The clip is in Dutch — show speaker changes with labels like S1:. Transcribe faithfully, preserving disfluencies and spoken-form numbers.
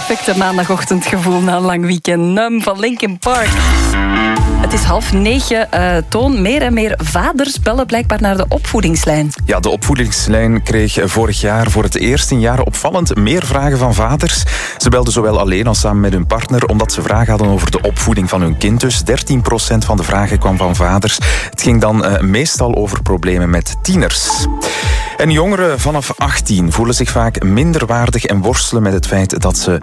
S1: perfecte maandagochtendgevoel na een lang weekend. Numb van Linkin Park. Het is half negen. Uh, Toon, meer en meer vaders bellen blijkbaar naar de opvoedingslijn.
S2: Ja, de opvoedingslijn kreeg vorig jaar voor het eerst in jaren opvallend meer vragen van vaders. Ze belden zowel alleen als samen met hun partner, omdat ze vragen hadden over de opvoeding van hun kind. Dus dertien procent van de vragen kwam van vaders. Het ging dan uh, meestal over problemen met tieners. En jongeren vanaf achttien voelen zich vaak minder waardig en worstelen met het feit dat ze